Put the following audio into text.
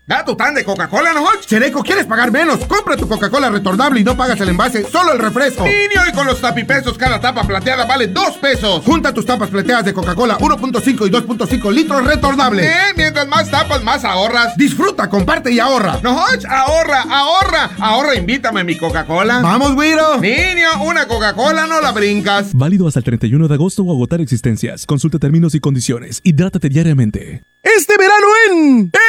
Da tu tan de Coca-Cola, ¿no? Chereco, ¿quieres pagar menos? Compra tu Coca-Cola retornable y no pagas el envase, solo el refresco. Niño, y con los tapipesos cada tapa plateada vale 2 pesos. Junta tus tapas plateadas de Coca-Cola 1.5 y 2.5 litros retornables. Mientras más tapas, más ahorras. Disfruta, comparte y ahorra. No, ahorra. Ahorra, invítame a mi Coca-Cola. ¡Vamos, güiro! Niño, una Coca-Cola no la brincas. Válido hasta el 31 de agosto o agotar existencias. Consulta términos y condiciones. Hidrátate diariamente. Este verano en